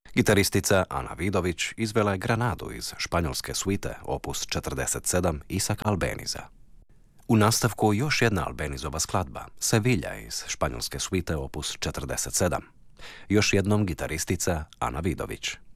Gitaristica Ana Vidović izvela je Granadu iz španjolske suite opus 47 Isaac Albeniza. U nastavku još jedna Albenizova skladba, Sevilla iz španjolske suite opus 47. Još jednom gitaristica Ana Vidović.